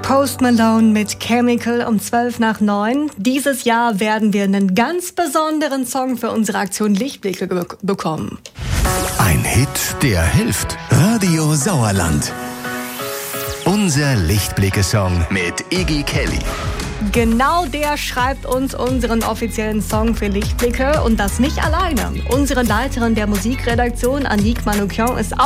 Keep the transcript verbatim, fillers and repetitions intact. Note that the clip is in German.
Post Malone mit Chemical um zwölf nach neun. Dieses Jahr werden wir einen ganz besonderen Song für unsere Aktion Lichtblicke be- bekommen. Ein Hit, der hilft. Radio Sauerland. Unser Lichtblicke-Song mit Iggy Kelly. Genau der schreibt uns unseren offiziellen Song für Lichtblicke und das nicht alleine. Unsere Leiterin der Musikredaktion, Annick Manoukian, ist